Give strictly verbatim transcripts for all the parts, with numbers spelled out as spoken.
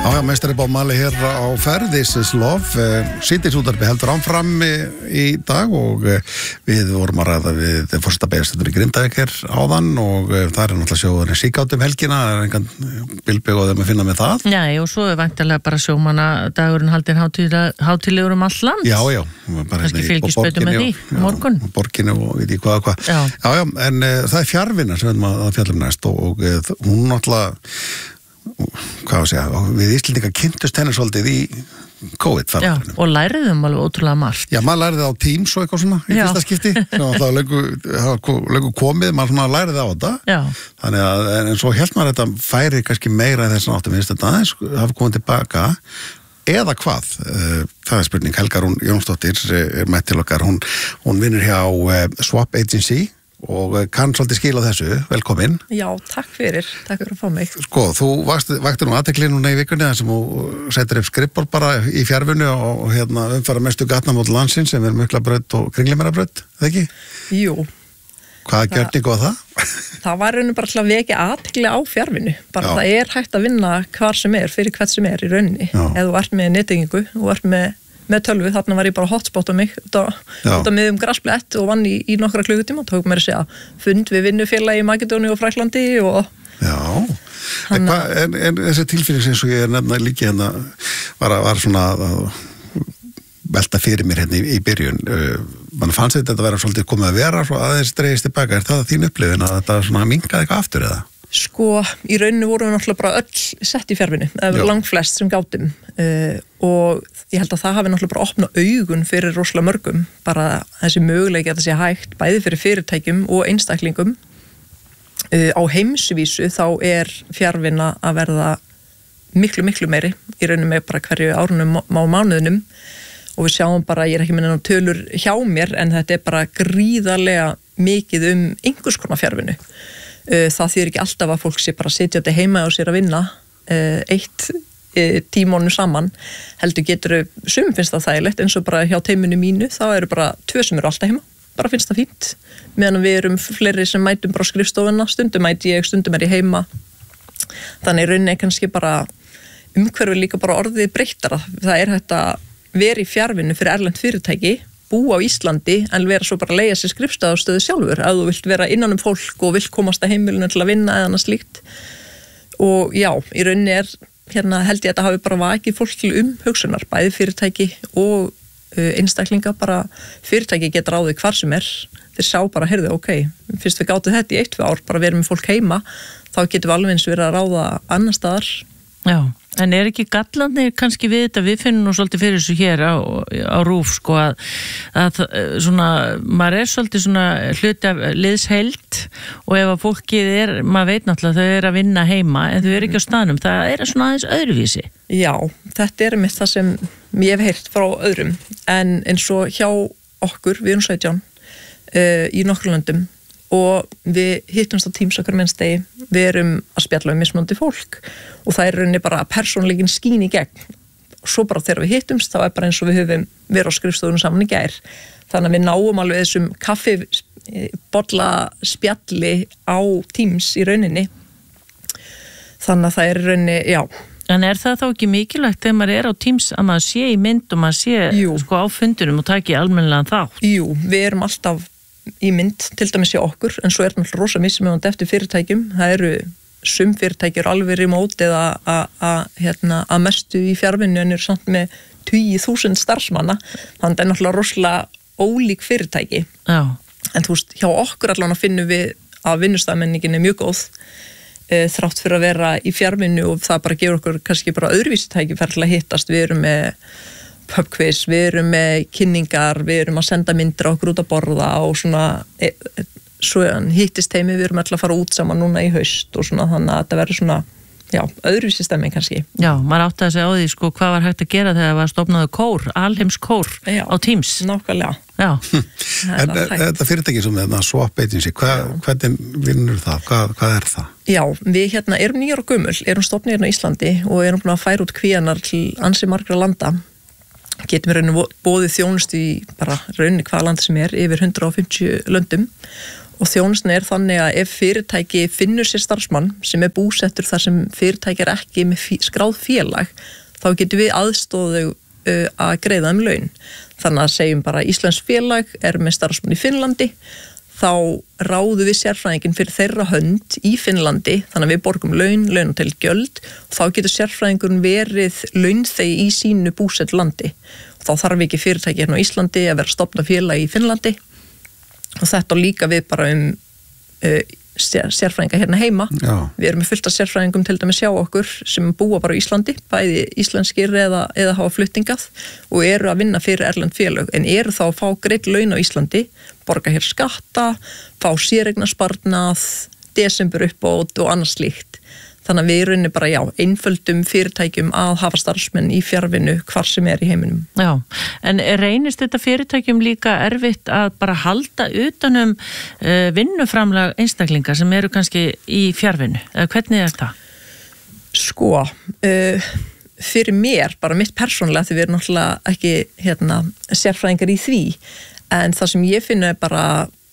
Já, já, meistari Bob Marley hér á ferð, This is Love. Síðdegisútvarpið heldur áfram í dag og við vorum að ræða við forseta beðarstöður í Grindavík hér áðan og það er náttúrulega sjóðurinn síkátt um helgina, það er engan bilbygg og þeim að finna með það. Já, og svo er væntanlega bara sjómanna dagurinn haldinn hátíðlegur um allt land. Já, já. Kannski fylgist betur með því, morgun. Borginu og veit ég hvað og hvað. Já. Já, já, en uh, það er fjarvinna sem við erum að fjalla um næst og, og uh, hún náttúrulega hvað að segja, við Íslendingar kynntust henni svolítið í COVID-faraldrinum. Já, og læriðum alveg ótrúlega margt. Já, maður læriði á Teams og eitthvað svona í Já. fyrsta skipti. Það var alltaf löngu, löngu komið, maður svona læriði á þetta. Já. Þannig að, en svo hélt maður þetta færi kannski meira í þessan áttum, minnst þetta aðeins hafa komið tilbaka. Eða hvað? Það er spurning. Helga Rún Jónsdóttir er mætt til okkar. Hún, hún vinnur hjá Swap Agency og kann svolítið skila þessu, velkomin. Já, takk fyrir, takk fyrir að fá mig. Sko, þú vakti nú athygli núna í vikunni þar sem þú setur upp skrippborð bara í fjárvinnu og hérna umfara mestu gatnamót landsins sem er Miklabraut og Kringlimárabraut, eða ekki? Jú. Hvaða gjörningu var það? Það var rauninni bara til að vekja athygli á fjárvinnu, bara Já. Það er hægt að vinna hvar sem er, fyrir hvert sem er í rauninni. Já. Ef þú ert með nettengingu, þú ert með með tölvu, þarna var ég bara hotspot á mig út á, út á miðum grasblett og vann í, í nokkra klukkutíma og tók mér að segja fund við vinnufélagi í Makedóníu og Frakklandi og Já, en, hva, en, en þessi tilfinning sem ég er nefna líki hérna var, var svona að velta fyrir mér hérna í, í byrjun uh, mann fannst þetta að vera svolítið komið að vera svo aðeins dreigist tilbaka, er það þín upplifun að þetta svona minkaði eitthvað aftur eða? Sko, í rauninu vorum við náttúrulega bara öll sett í fjárvinnu, eða langflest sem gátum uh, og ég held að það hafi náttúrulega bara opnað augun fyrir rosalega mörgum, bara þessi möguleiki að það sé hægt, bæði fyrir fyrirtækjum og einstaklingum. Uh, á heimsvísu þá er fjárvinna að verða miklu, miklu meiri, í rauninu með bara hverju árunum á mánuðinum og við sjáum bara, ég er ekki minna tölur hjá mér, en þetta er bara gríðarlega mikið um einhvers konar fjárvinnu. Það þýðir ekki alltaf að fólk sé bara sitjandi heima og sér að vinna eitt tímónu saman, heldur getur sum finnst það þægilegt, eins og bara hjá teiminu mínu, þá eru bara tvö sem eru alltaf heima, bara finnst það fínt, meðan við erum fleiri sem mætum bara á skrifstofuna, stundum mæti ég, stundum er ég heima, þannig rauninni er kannski bara umhverfi líka bara orðið breyttara, það er hægt að vera í fjárvinnu fyrir erlend fyrirtæki, búa á Íslandi en vera svo bara að leigja sér skrifstofustöðu sjálfur ef þú vilt vera innan um fólk og vilt komast að heimilinu til að vinna eða annað slíkt og já, í rauninni er hérna held ég að þetta hafi bara vakið fólk til um hugsunar, bæði fyrirtæki og uh, einstaklinga, bara fyrirtæki getur ráðið hvar sem er, þeir sá bara heyrðu, ok, fyrst við gátum þetta í eitt tvö ár bara verið með fólk heima, þá getum við alveg eins verið að ráða annar staðar. Já, en er ekki gallarnir kannski við þetta, við finnum nú svolítið fyrir þessu hér á, á RÚV sko að, að svona, maður er svolítið svona hluti af liðsheild og ef að fólkið er, maður veit náttúrulega þau er að vinna heima en þau er ekki á staðnum, það er svona aðeins öðruvísi. Já, þetta er mitt það sem ég hef heyrt frá öðrum en eins og hjá okkur, við erum sautján uh, í nokkrum löndum og við hittumst á Teams okkar mennstegi, við erum að spjalla um mismunandi fólk og það er rauninni bara að persónleikin skín í gegn og svo bara þegar við hittumst þá er bara eins og við höfum verið á skrifstofunum saman í gær þannig að við náum alveg þessum kaffibolla spjalli á Teams í rauninni þannig að það er rauninni, já. En er það þá ekki mikilvægt þegar maður er á Teams að maður sé í mynd og maður sé Jú. sko á fundunum og taki almennilega þátt? Jú, við erum alltaf í mynd, til dæmis hjá okkur, en svo er náttúrulega rosa mismunandi eftir fyrirtækjum. Það eru sum fyrirtæki eru alveg remote eða að hérna, að mestu í fjárvinnu en eru samt með tugi þúsund starfsmanna. Þannig er náttúrulega rosalega ólík fyrirtæki. Já. En þú veist, hjá okkur allan að finnum við að vinnustafmenningin er mjög góð e, þrátt fyrir að vera í fjárvinnu og það bara gefur okkur kannski bara öðruvísi tækifæri til að hittast. Við erum með pubquiz, við erum með kynningar, við erum að senda myndir okkur út að borða og svona e, e, svo hittist heimi, við erum alltaf að fara út saman núna í haust og svona þannig að þetta verður svona, já, öðruvísi stemming kannski. Já, maður átti að segja á því sko hvað var hægt að gera þegar það var stofnaðu kór, alheims kór já, á Teams. Nákvæmlega. Já. En þetta fyrirtæki sem þetta Swap Agency, hva, hvernig vinnur það? Hvað, hvað er það? Já, við hérna erum nýjar og gömul, erum stofnir hérna á Íslandi og erum búin að færa út kvíanar til ansi margra landa. Getum við rauninni bóðið þjónustu í bara rauninni hvaða land sem er yfir hundrað og fimmtíu löndum og þjónustan er þannig að ef fyrirtæki finnur sér starfsmann sem er búsettur þar sem fyrirtæki er ekki með fí, skráð félag, þá getum við aðstóðu uh, að greiða um laun. Þannig að segjum bara Íslands félag er með starfsmann í Finnlandi, þá ráðu við sérfræðingin fyrir þeirra hönd í Finnlandi, þannig að við borgum laun, laun til gjöld, og þá getur sérfræðingurinn verið launþegi í sínu búsettu landi. Og þá þarf ekki fyrirtæki hérna á Íslandi að vera að stofna félag í Finnlandi, og þetta líka við bara um uh, sér, sérfræðinga hérna heima. Já. Við erum með fullt af sérfræðingum til dæmis sjá okkur sem búa bara á Íslandi, bæði íslenskir eða, eða hafa fluttingað og eru að vinna fyrir erlend félög, en eru þá að fá greidd laun á Íslandi, borga hér skatta, fá séreignarsparnað, desember uppbót og annað slíkt. Þannig að við erum bara, já, einföldum fyrirtækjum að hafa starfsmenn í fjarvinnu hvar sem er í heiminum. Já, en reynist þetta fyrirtækjum líka erfitt að bara halda utanum uh, vinnuframlag einstaklinga sem eru kannski í fjarvinnu? Eða hvernig er það? Sko, uh, fyrir mér, bara mitt persónulega, því við erum náttúrulega ekki hérna, sérfræðingar í því, en það sem ég finna er bara,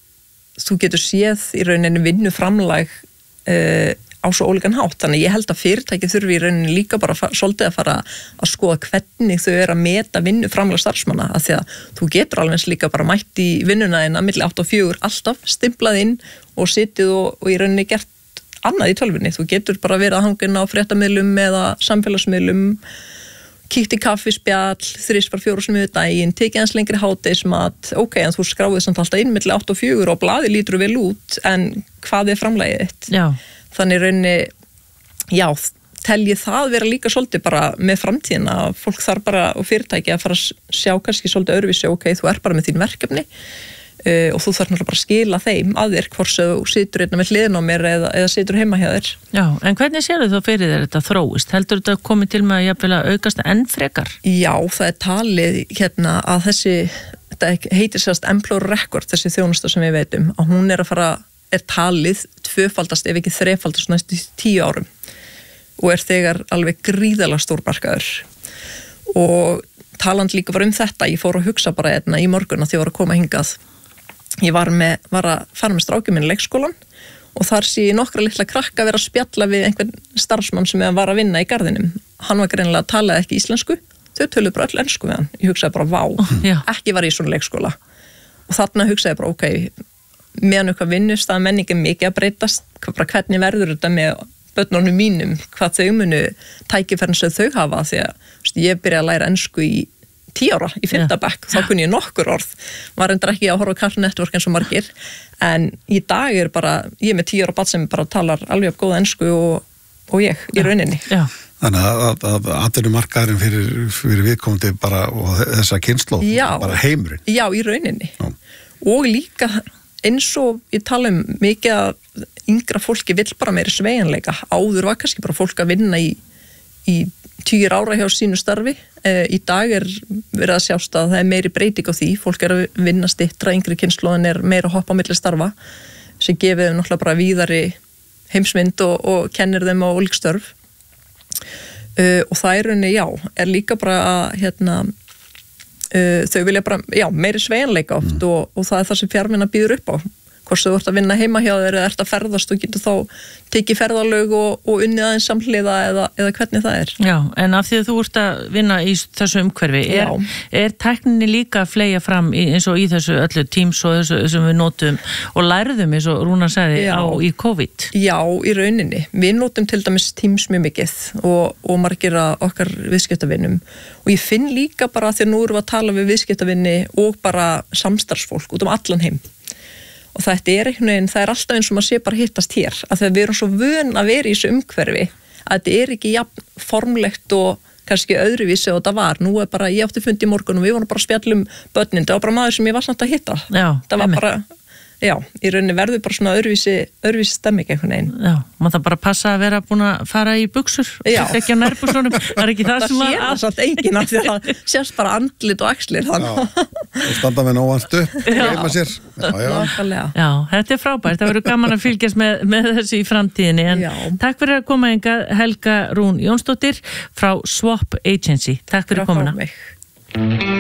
þú getur séð í rauninni vinnuframlag uh, á svo ólíkan hátt, þannig ég held að fyrirtæki þurfi í rauninni líka bara fara, svolítið að fara að skoða hvernig þau eru að meta vinnu framlag starfsmanna, af því að þú getur alveg líka bara mætt í vinnuna en að milli átta og fjögur alltaf stimplað inn og sitið og, og í rauninni gert annað í tölvunni, þú getur bara verið að hanga inn á fréttamiðlum eða samfélagsmiðlum, kíkt í kaffispjall, þrisvar fjóru sem við daginn, tekið hans lengri hádegismat, ok, en þú skráðið samt alltaf inn milli átta og fjögur og blaði lítur vel út, en hvað er framlagið þitt? Já. Þannig rauninni, já, telji það vera líka svolítið bara með framtíðina, fólk þarf bara og fyrirtæki að fara að sjá kannski svolítið öðruvísi, ok, þú er bara með þín verkefni uh, og þú þarf náttúrulega bara að skila þeim að þér, hvort þú situr einna með hliðin á mér eða, eða situr heima hjá þér. Já, en hvernig séu þú fyrir þér þetta þróist? Heldur þetta komið til með að jafnvel að aukast enn frekar? Já, það er talið hérna að þessi, þetta heitir sérst Employer Record, þessi þjónusta sem við veitum, að hún er að fara er talið tvöfaldast ef ekki þrefaldast næstu tíu árum og er þegar alveg gríðalega stórmarkaður og taland líka var um þetta, ég fór að hugsa bara einna í morgun að því ég var að koma hingað ég var, með, var að fara með strákjum minn í leikskólan og þar sé ég nokkra litla krakka vera að spjalla við einhvern starfsmann sem var að vinna í garðinum, hann var greinilega að tala ekki íslensku, þau töluðu bara öll ensku við hann, ég hugsaði bara vá, Já. Ekki var ég í svona leikskóla og þarna hugsaði bara ok, meðan eitthvað vinnust að menningi mikið að breytast, bara hvernig verður þetta með börnunum mínum, hvað þau munu tækifærin sem þau hafa því að veist, ég byrjaði að læra ensku í tíu ára, í fimmta bekk, þá kunni ég nokkur orð, var endur ekki að horfa á Cartoon Network eins og margir, en í dag er bara, ég er með tíu ára barn sem bara talar alveg upp góða ensku og, og ég í rauninni. Já. Þannig að, að atvinnumarkaðurinn fyrir, fyrir viðkomandi bara og þessa kynslóð, bara heimurinn. Já, í rauninni. Já. Og líka eins og ég tala um mikið að yngra fólki vill bara meiri sveigjanleika. Áður var kannski bara fólk að vinna í, í tugir ára hjá sínu starfi. E, í dag er verið að sjást að það er meiri breyting á því. Fólk er að vinna stittra, yngri kynslóðin er meira að hoppa á milli starfa sem gefið þeim náttúrulega bara víðari heimsmynd og, og kennir þeim á ólík störf. E, og það er rauninni, já, er líka bara að hérna Uh, þau vilja bara, já, meiri sveigjanleika oft mm. og, og það er það sem fjárvinna býður upp á hvort þú ert að vinna heima hjá þér eða ert að ferðast og getur þá tekið ferðalög og, og unnið aðeins samhliða eða, eða hvernig það er. Já, en af því að þú ert að vinna í þessu umhverfi, er, er tækninni líka að fleygja fram í, eins og í þessu öllu Teams og þessu sem við notum og lærðum eins og Rúna sagði já. Á í COVID? Já, í rauninni. Við notum til dæmis Teams mjög mikið og, og margir að okkar viðskiptavinnum og ég finn líka bara því að nú erum við að tala við viðskiptavinni og bara samstarfsfólk út um allan heim. Og þetta er einhvern veginn, það er alltaf eins og maður sé bara hittast hér, að þegar við erum svo vön að vera í þessu umhverfi, að þetta er ekki jafn formlegt og kannski öðruvísi og þetta var, nú er bara, ég átti fundi í morgun og við vorum bara að spjalla um börnin, það var bara maður sem ég var samt að hitta, já, það var bara, já, í rauninni verður bara svona öðruvísi, öðruvísi stemming einhvern veginn. Já, maður það bara passa að vera búin að fara í buxur, ekki á nærbuxunum, það er ekki það, það sem að... Það sé það samt enginn af því að það sést bara andlit og axlir, þannig. Já, og standa með nóvant upp, heima sér. Já, já. Já, þetta er frábært, það verður gaman að fylgjast með, með þessu í framtíðinni, en já. Takk fyrir að koma hingað, Helga Rún Jónsdóttir frá Swap Agency. Takk fyrir komuna.